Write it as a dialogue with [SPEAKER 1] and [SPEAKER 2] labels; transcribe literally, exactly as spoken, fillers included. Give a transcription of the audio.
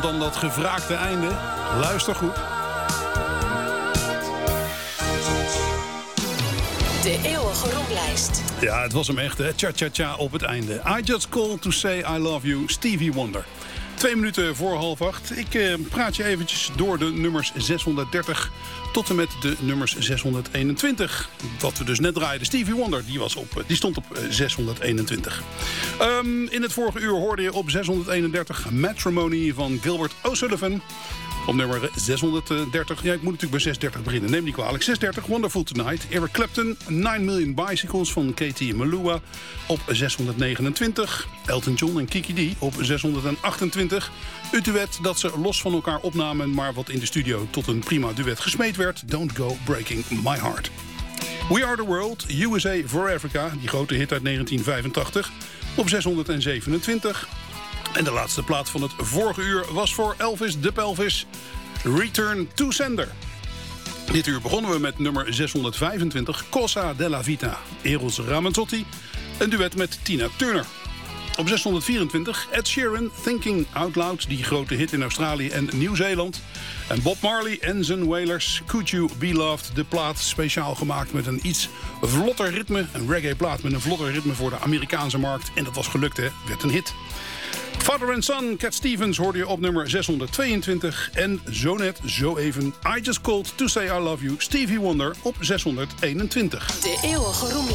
[SPEAKER 1] Dan dat gevraagde einde. Luister goed.
[SPEAKER 2] De eeuwige roemlijst.
[SPEAKER 1] Ja, het was hem echt, hè. Cha-cha-cha op het einde. I just called to say I love you, Stevie Wonder. Twee minuten voor half acht. Ik eh, praat je eventjes door de nummers zeshonderddertig tot en met de nummers zeshonderdeenentwintig. Wat we dus net draaiden. Stevie Wonder, die, was op, die stond op zeshonderdeenentwintig. Um, in het vorige uur hoorde je op zeshonderdeenendertig Matrimony van Gilbert O'Sullivan. Op nummer zeshonderddertig, ja, ik moet natuurlijk bij zeshonderddertig beginnen, neem niet kwalijk. zeshonderddertig, Wonderful Tonight. Eric Clapton, nine million Bicycles van Katie Melua op zeshonderdnegenentwintig. Elton John en Kiki D op zeshonderdachtentwintig. Het duet dat ze los van elkaar opnamen, maar wat in de studio tot een prima duet gesmeed werd. Don't Go Breaking My Heart. We Are The World, U S A for Africa, die grote hit uit negentien vijfentachtig, op zeshonderdzevenentwintig. En de laatste plaat van het vorige uur was voor Elvis de Pelvis, Return to Sender. Dit uur begonnen we met nummer zeshonderdvijfentwintig, Cosa della Vita, Eros Ramazzotti, een duet met Tina Turner. Op zeshonderdvierentwintig Ed Sheeran, Thinking Out Loud, die grote hit in Australië en Nieuw-Zeeland. En Bob Marley en zijn Wailers, Could You Be Loved, de plaat speciaal gemaakt met een iets vlotter ritme. Een reggae plaat met een vlotter ritme voor de Amerikaanse markt. En dat was gelukt, hè, werd een hit. Father and Son, Cat Stevens hoorde je op nummer zeshonderdtweeëntwintig. En zo net, zo even, I Just Called to Say I Love You, Stevie Wonder op zeshonderdeenentwintig.
[SPEAKER 2] De eeuwige roem.